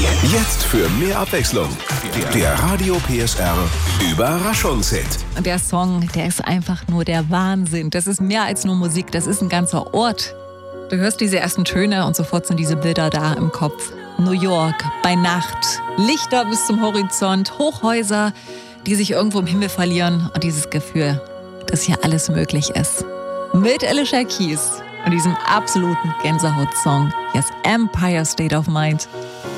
Jetzt für mehr Abwechslung. Der Radio PSR Überraschungshit. Und der Song, der ist einfach nur der Wahnsinn. Das ist mehr als nur Musik, das ist ein ganzer Ort. Du hörst diese ersten Töne und sofort sind diese Bilder da im Kopf. New York, bei Nacht, Lichter bis zum Horizont, Hochhäuser, die sich irgendwo im Himmel verlieren und dieses Gefühl, dass hier alles möglich ist. Mit Alicia Keys und diesem absoluten Gänsehaut-Song. Hier ist Empire State of Mind.